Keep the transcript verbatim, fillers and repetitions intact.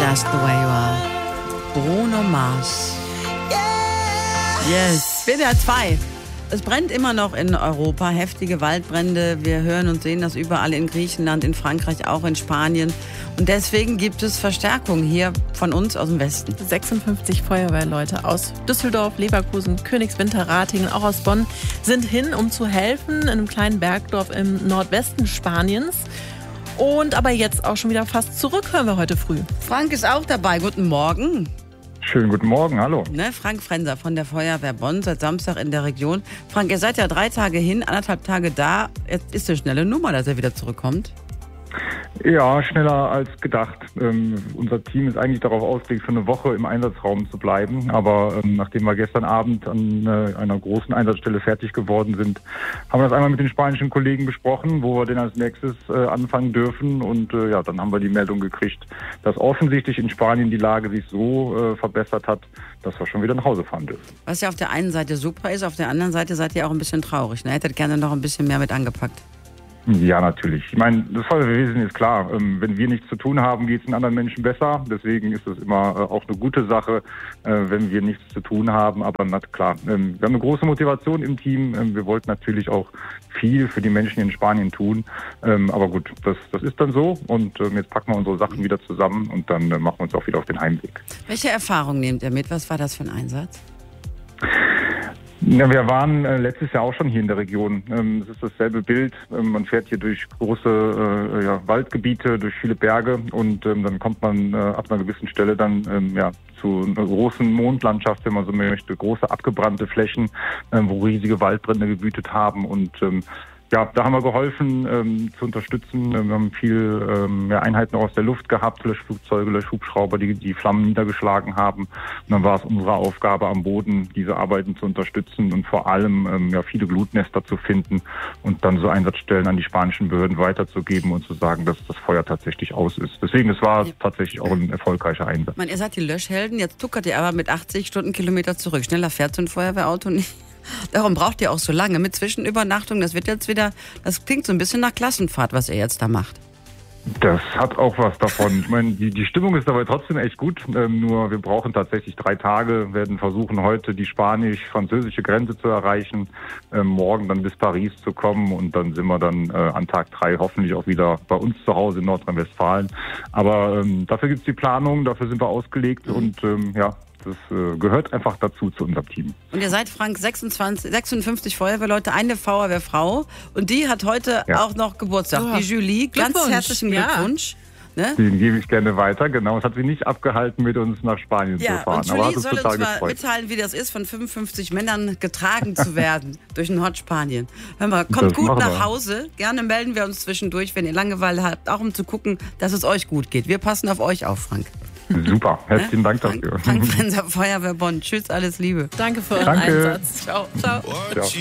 Just the way you are. Bruno Mars. Yes. W D R zwei. Es brennt immer noch in Europa, heftige Waldbrände. Wir hören und sehen das überall in Griechenland, in Frankreich, auch in Spanien. Und deswegen gibt es Verstärkung hier von uns aus dem Westen. sechsundfünfzig Feuerwehrleute aus Düsseldorf, Leverkusen, Königswinter, Ratingen, auch aus Bonn sind hin, um zu helfen in einem kleinen Bergdorf im Nordwesten Spaniens. Und aber jetzt auch schon wieder fast zurück, hören wir heute früh. Frank ist auch dabei. Guten Morgen. Schönen guten Morgen, hallo. Ne, Frank Frenser von der Feuerwehr Bonn, seit Samstag in der Region. Frank, ihr seid ja drei Tage hin, anderthalb Tage da. Jetzt ist eine schnelle Nummer, dass er wieder zurückkommt. Ja, schneller als gedacht. Ähm, unser Team ist eigentlich darauf ausgelegt, für eine Woche im Einsatzraum zu bleiben. Aber ähm, nachdem wir gestern Abend an äh, einer großen Einsatzstelle fertig geworden sind, haben wir das einmal mit den spanischen Kollegen besprochen, wo wir denn als nächstes äh, anfangen dürfen. Und äh, ja, dann haben wir die Meldung gekriegt, dass offensichtlich in Spanien die Lage sich so äh, verbessert hat, dass wir schon wieder nach Hause fahren dürfen. Was ja auf der einen Seite super ist, auf der anderen Seite seid ihr auch ein bisschen traurig. Ne? Hättet gerne noch ein bisschen mehr mit angepackt. Ja, natürlich. Ich meine, das Feuerwehrwesen ist klar. Ähm, wenn wir nichts zu tun haben, geht es den anderen Menschen besser. Deswegen ist es immer äh, auch eine gute Sache, äh, wenn wir nichts zu tun haben. Aber na klar, ähm, wir haben eine große Motivation im Team. Ähm, wir wollten natürlich auch viel für die Menschen in Spanien tun. Ähm, aber gut, das, das ist dann so. Und ähm, jetzt packen wir unsere Sachen wieder zusammen und dann äh, machen wir uns auch wieder auf den Heimweg. Welche Erfahrung nehmt ihr mit? Was war das für ein Einsatz? Ja, wir waren äh, letztes Jahr auch schon hier in der Region. Ähm, es ist dasselbe Bild. Ähm, man fährt hier durch große äh, ja, Waldgebiete, durch viele Berge und ähm, dann kommt man äh, ab einer gewissen Stelle dann ähm, ja, zu einer großen Mondlandschaft, wenn man so möchte, große abgebrannte Flächen, ähm, wo riesige Waldbrände gewütet haben und ähm, ja, da haben wir geholfen ähm, zu unterstützen. Wir haben viel ähm, ja, Einheiten auch aus der Luft gehabt, Löschflugzeuge, Löschhubschrauber, die die Flammen niedergeschlagen haben. Und dann war es unsere Aufgabe am Boden, diese Arbeiten zu unterstützen und vor allem ähm, ja, viele Glutnester zu finden und dann so Einsatzstellen an die spanischen Behörden weiterzugeben und zu sagen, dass das Feuer tatsächlich aus ist. Deswegen, es war ja. tatsächlich auch ein erfolgreicher Einsatz. Ich meine, ihr seid die Löschhelden, jetzt tuckert ihr aber mit achtzig Stundenkilometer zurück. Schneller fährt so ein Feuerwehrauto nicht. Darum braucht ihr auch so lange mit Zwischenübernachtung. Das wird jetzt wieder, das klingt so ein bisschen nach Klassenfahrt, was ihr jetzt da macht. Das hat auch was davon. Ich meine, die, die Stimmung ist dabei trotzdem echt gut. Ähm, nur wir brauchen tatsächlich drei Tage, werden versuchen, heute die spanisch-französische Grenze zu erreichen, ähm, morgen dann bis Paris zu kommen und dann sind wir dann äh, an Tag drei hoffentlich auch wieder bei uns zu Hause in Nordrhein-Westfalen. Aber ähm, dafür gibt's die Planung, dafür sind wir ausgelegt mhm. und ähm, ja, das äh, gehört einfach dazu zu unserem Team. Und ihr seid, Frank, sechsundzwanzig, sechsundfünfzig Feuerwehrleute, eine Feuerwehrfrau. Und die hat heute ja. auch noch Geburtstag. Oh. Die Julie, ganz herzlichen Glückwunsch. Ja. Ne? Den gebe ich gerne weiter. Genau, es hat sie nicht abgehalten, mit uns nach Spanien ja, zu fahren. Und Julie aber hat uns soll total uns mal gefreut. mitteilen, wie das ist, von fünfundfünfzig Männern getragen zu werden durch Nordspanien. Hör mal, kommt das gut nach Hause. Gerne melden wir uns zwischendurch, wenn ihr Langeweile habt, auch um zu gucken, dass es euch gut geht. Wir passen auf euch auf, Frank. Super, herzlichen Dank Frank, dafür. Frank Frenser, Feuerwehr Bonn. Tschüss, alles Liebe. Danke für euren Danke. Einsatz. Ciao. Ciao. Ciao.